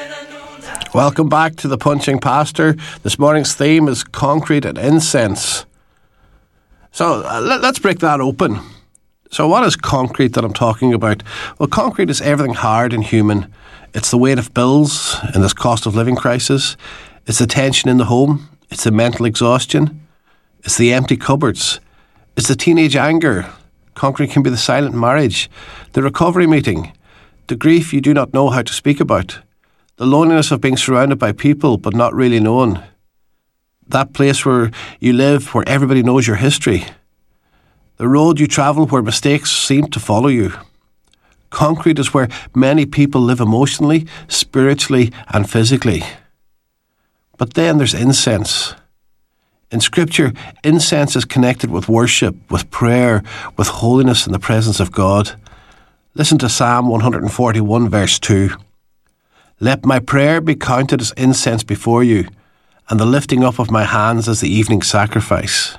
Welcome back to The Punching Pastor. This morning's theme is concrete and incense. So let's break that open. So what is concrete that I'm talking about? Well, concrete is everything hard and human. It's the weight of bills in this cost of living crisis. It's the tension in the home. It's the mental exhaustion. It's the empty cupboards. It's the teenage anger. Concrete can be the silent marriage, the recovery meeting, the grief you do not know how to speak about, the loneliness of being surrounded by people but not really known, that place where you live where everybody knows your history, the road you travel where mistakes seem to follow you. Concrete is where many people live emotionally, spiritually and physically. But then there's incense. In Scripture, incense is connected with worship, with prayer, with holiness in the presence of God. Listen to Psalm 141 verse 2. Let my prayer be counted as incense before you, and the lifting up of my hands as the evening sacrifice.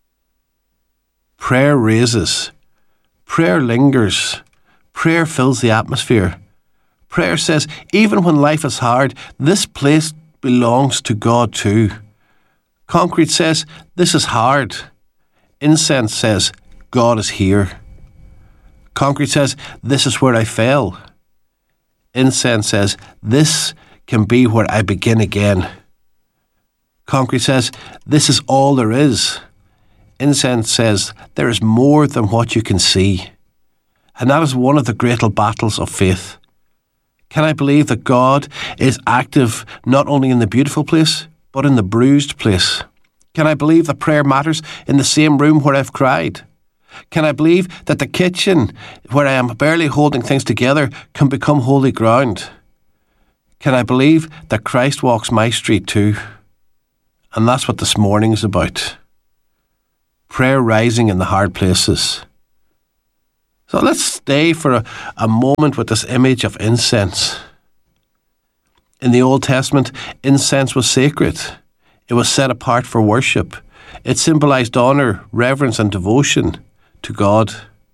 Prayer raises. Prayer lingers. Prayer fills the atmosphere. Prayer says, even when life is hard, this place belongs to God too. Concrete says, this is hard. Incense says, God is here. Concrete says, this is where I fell. Incense says, this can be where I begin again. Concrete says, this is all there is. Incense says, there is more than what you can see. And that is one of the great battles of faith. Can I believe that God is active not only in the beautiful place, but in the bruised place? Can I believe that prayer matters in the same room where I've cried? Can I believe that the kitchen, where I am barely holding things together, can become holy ground? Can I believe that Christ walks my street too? And that's what this morning is about. Prayer rising in the hard places. So let's stay for a moment with this image of incense. In the Old Testament, incense was sacred. It was set apart for worship. It symbolized honour, reverence and devotion to God.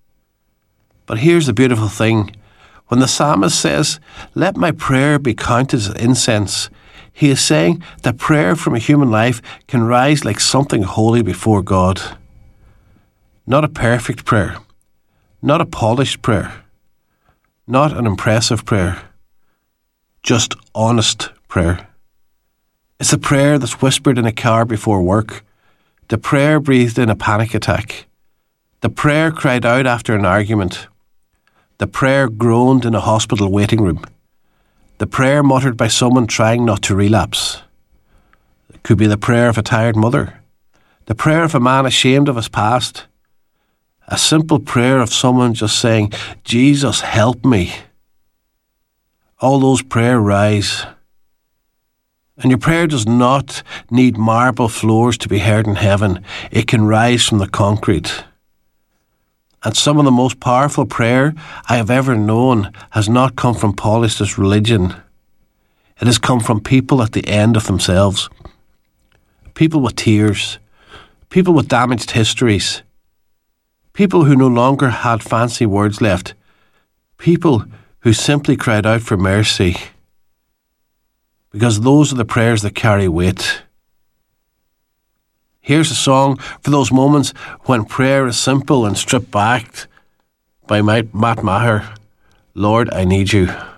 But here's the beautiful thing. When the psalmist says, let my prayer be counted as incense, he is saying that prayer from a human life can rise like something holy before God. Not a perfect prayer, not a polished prayer, not an impressive prayer, just honest prayer. It's a prayer that's whispered in a car before work, the prayer breathed in a panic attack, the prayer cried out after an argument, the prayer groaned in a hospital waiting room, the prayer muttered by someone trying not to relapse. It could be the prayer of a tired mother, the prayer of a man ashamed of his past, a simple prayer of someone just saying, Jesus, help me. All those prayers rise. And your prayer does not need marble floors to be heard in heaven. It can rise from the concrete. And some of the most powerful prayer I have ever known has not come from polished religion. It has come from people at the end of themselves. People with tears. People with damaged histories. People who no longer had fancy words left. People who simply cried out for mercy. Because those are the prayers that carry weight. Here's a song for those moments when prayer is simple and stripped back by Matt Maher. Lord, I need you.